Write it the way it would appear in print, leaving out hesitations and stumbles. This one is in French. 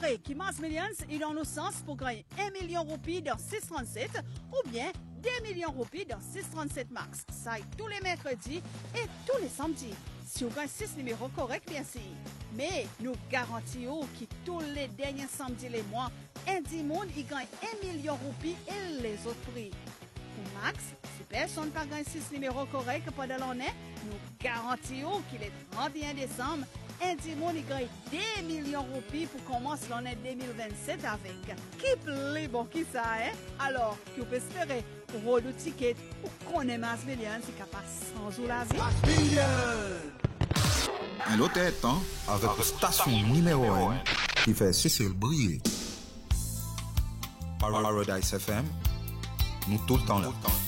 espérer que Mars Millions il a nos sens pour gagner 1 million de roupies dans 637 ou bien 2 millions de roupies dans 637 Max. Ça tous les mercredis et tous les samedis. Si vous gagnez 6 numéros corrects, bien sûr. Mais nous garantissons que tous les derniers samedis les mois, un monde il gagne 1 million de roupies et les autres prix. Pour Max, si personne n'a pas gagné 6 numéros corrects pendant l'année, nous garantissons qu'il est 31 décembre, un monde il gagne 2 millions de roupies pour commencer l'année 2027 avec. Qui plaît bon qui ça, hein? Alors, que vous pouvez espérer pour le ticket pour qu'on ait Mars Millions, c'est capable sans ou la vie. Mars Millions! Un autre temps avec la station numéro 1 qui fait Cécile briller. Paradise FM, nous tout le temps là.